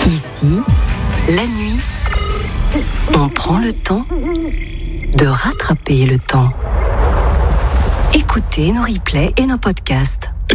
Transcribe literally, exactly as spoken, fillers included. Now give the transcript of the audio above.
Ici, la nuit, on prend le temps de rattraper le temps. Écoutez nos replays et nos podcasts.